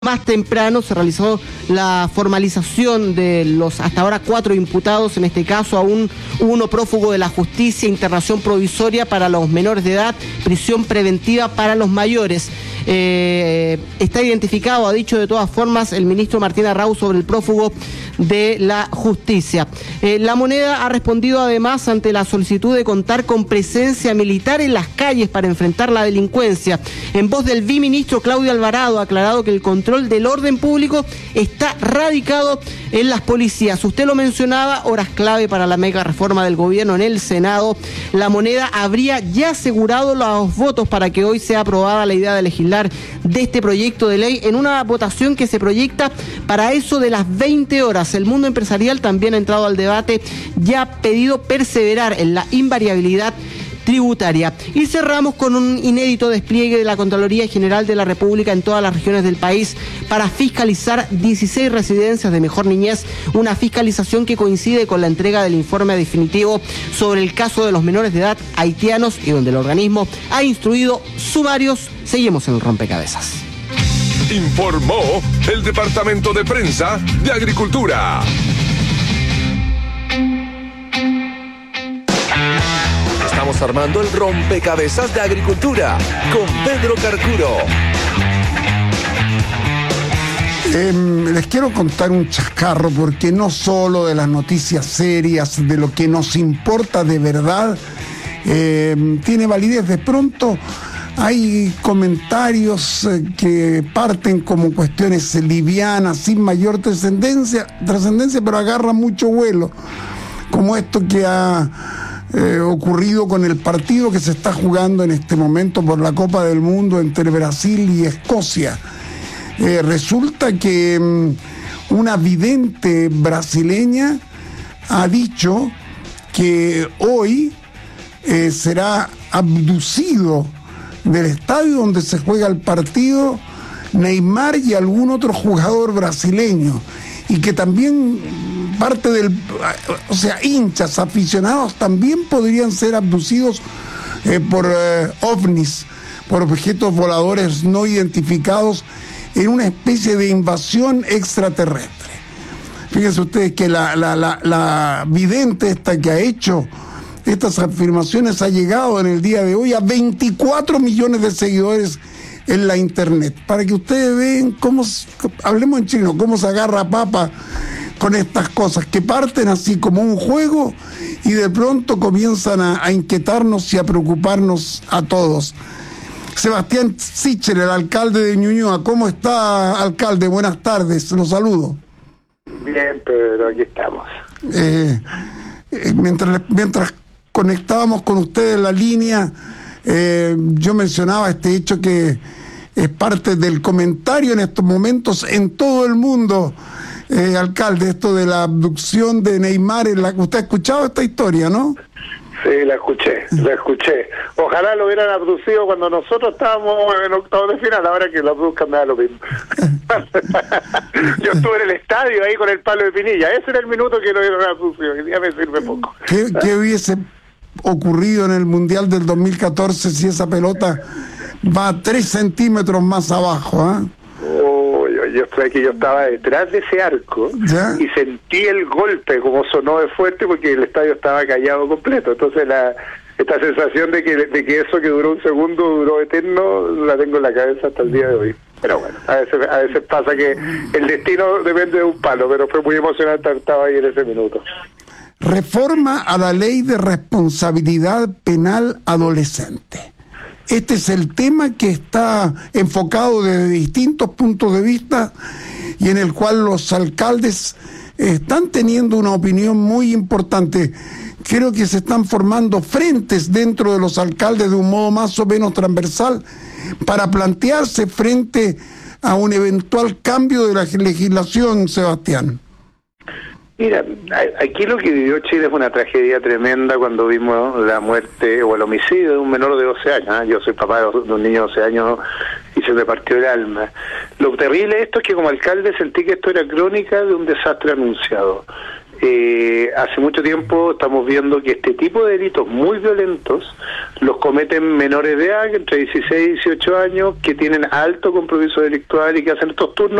Más temprano se realizó la formalización de los hasta ahora 4 imputados, en este caso aún uno prófugo de la justicia, internación provisoria para los menores de edad, prisión preventiva para los mayores. Está identificado, ha dicho de todas formas el ministro Martín Arrau sobre el prófugo de la justicia. La Moneda ha respondido además ante la solicitud de contar con presencia militar en las calles para enfrentar la delincuencia. En voz del viceministro Claudio Alvarado ha aclarado que el control del orden público está radicado en las policías. Usted lo mencionaba, horas clave para la mega reforma del gobierno en el Senado. La Moneda habría ya asegurado los votos para que hoy sea aprobada la idea de legislar de este proyecto de ley en una votación que se proyecta para eso de las 20 horas. El mundo empresarial también ha entrado al debate y ha pedido perseverar en la invariabilidad tributaria. Y cerramos con un inédito despliegue de la Contraloría General de la República en todas las regiones del país para fiscalizar 16 residencias de mejor niñez, una fiscalización que coincide con la entrega del informe definitivo sobre el caso de los menores de edad haitianos y donde el organismo ha instruido sumarios. Seguimos en el rompecabezas. Informó el Departamento de Prensa de Agricultura. Estamos armando el rompecabezas de Agricultura con Pedro Carcuro. Les quiero contar un chascarro, porque no solo de las noticias serias, de lo que nos importa de verdad, tiene validez. De pronto hay comentarios que parten como cuestiones livianas, sin mayor trascendencia, pero agarran mucho vuelo, como esto que ha ocurrido con el partido que se está jugando en este momento por la Copa del Mundo entre Brasil y Escocia. Resulta que una vidente brasileña ha dicho que hoy será abducido del estadio donde se juega el partido Neymar y algún otro jugador brasileño, y que también parte hinchas, aficionados también podrían ser abducidos por ovnis, por objetos voladores no identificados, en una especie de invasión extraterrestre. Fíjense ustedes que la vidente esta que ha hecho estas afirmaciones ha llegado en el día de hoy a 24 millones de seguidores en la internet. Para que ustedes vean cómo, hablemos en chino, cómo se agarra papa con estas cosas que parten así como un juego y de pronto comienzan a inquietarnos y a preocuparnos a todos. Sebastián Sichel, el alcalde de Ñuñoa. ¿Cómo está, alcalde? Buenas tardes, los saludo. Bien, pero aquí estamos. Mientras conectábamos con ustedes en la línea, yo mencionaba este hecho que es parte del comentario en estos momentos en todo el mundo, alcalde, esto de la abducción de Neymar. Usted ha escuchado esta historia, ¿no? Sí, la escuché. Ojalá lo hubieran abducido cuando nosotros estábamos en octavos de final, ahora que lo abduzcan me da lo mismo. Yo estuve en el estadio ahí con el palo de Pinilla, ese era el minuto que lo hubieran abducido, que ya me sirve poco. ¿Qué hubiese ocurrido en el Mundial del 2014 si esa pelota va 3 centímetros más abajo? Yo estaba detrás de ese arco, ¿ya? Y sentí el golpe, como sonó de fuerte, porque el estadio estaba callado completo. Entonces esta sensación de que eso que duró un segundo duró eterno, la tengo en la cabeza hasta el día de hoy. Pero bueno, a veces pasa que el destino depende de un palo, pero fue muy emocionante, estaba ahí en ese minuto. Reforma a la ley de responsabilidad penal adolescente. Este es el tema que está enfocado desde distintos puntos de vista y en el cual los alcaldes están teniendo una opinión muy importante. Creo que se están formando frentes dentro de los alcaldes de un modo más o menos transversal para plantearse frente a un eventual cambio de la legislación, Sebastián. Mira, aquí lo que vivió Chile fue una tragedia tremenda cuando vimos la muerte o el homicidio de un menor de 12 años. ¿eh? Yo soy papá de un niño de 12 años y se me partió el alma. Lo terrible de esto es que como alcalde sentí que esto era crónica de un desastre anunciado. hace mucho tiempo estamos viendo que este tipo de delitos muy violentos los cometen menores de edad, entre 16 y 18 años, que tienen alto compromiso delictual y que hacen estos turnos